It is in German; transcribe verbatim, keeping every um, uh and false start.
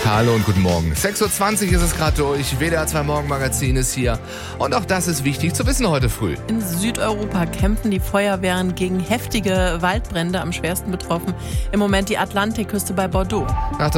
Hallo und guten Morgen. sechs Uhr zwanzig ist es gerade durch. W D R zwei Morgenmagazin ist hier. Und auch das ist wichtig zu wissen heute früh. In Südeuropa kämpfen die Feuerwehren gegen heftige Waldbrände, am schwersten betroffen im Moment die Atlantikküste bei Bordeaux. Nach